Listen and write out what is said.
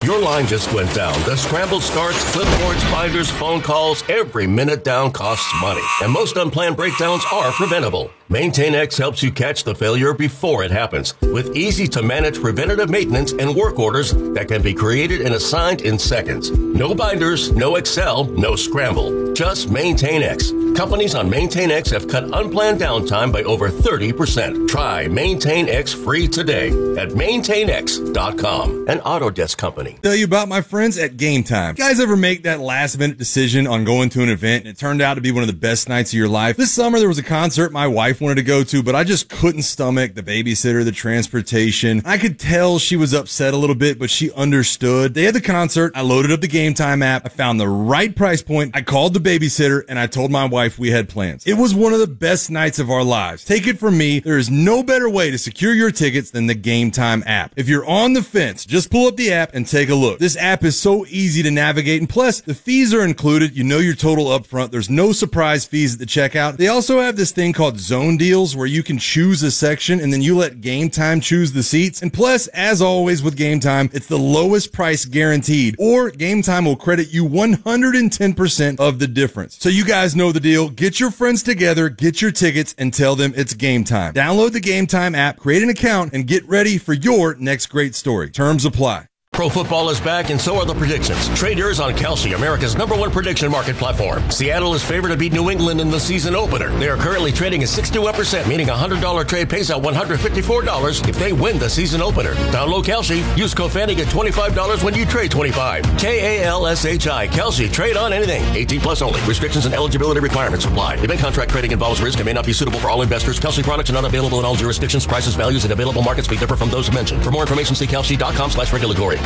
Your line just went down. The scrambled starts, clipboards, binders, phone calls, every minute down costs money. And most unplanned breakdowns are preventable. MaintainX helps you catch the failure before it happens with easy-to-manage preventative maintenance and work orders that can be created and assigned in seconds. No binders, no Excel, no scramble. Just MaintainX. Companies on MaintainX have cut unplanned downtime by over 30%. Try MaintainX free today at MaintainX.com, an Autodesk company. Tell you about my friends at Game Time. You guys ever make that last-minute decision on going to an event and it turned out to be one of the best nights of your life? This summer there was a concert my wife wanted to go to, but I just couldn't stomach the babysitter, the transportation. I could tell she was upset a little bit, but she understood. Day of the concert, I loaded up the Game Time app. I found the right price point. I called the babysitter and I told my wife we had plans. It was one of the best nights of our lives. Take it from me, there is no better way to secure your tickets than the Game Time app. If you're on the fence, just pull up the app and take a look. This app is so easy to navigate, and plus, the fees are included. You know your total up front. There's no surprise fees at the checkout. They also have this thing called Zone Deals where you can choose a section and then you let Game Time choose the seats. And plus, as always with Game Time, it's the lowest price guaranteed, or Game Time will credit you 110% of the difference. So you guys know the deal. Get your friends together, get your tickets, and tell them it's Game Time. Download the Game Time app, create an account, and get ready for your next great story. Terms apply. Pro football is back, and so are the predictions. Trade yours on Kalshi, America's #1 prediction market platform. Seattle is favored to beat New England in the season opener. They are currently trading at 61%, meaning a $100 trade pays out $154 if they win the season opener. Download Kalshi. Use code Fanny, get $25 when you trade 25. Kalshi. Kalshi. Trade on anything. 18 plus only. Restrictions and eligibility requirements apply. Event contract trading involves risk and may not be suitable for all investors. Kalshi products are not available in all jurisdictions. Prices, values, and available markets may differ from those mentioned. For more information, see Kalshi.com/regulatory.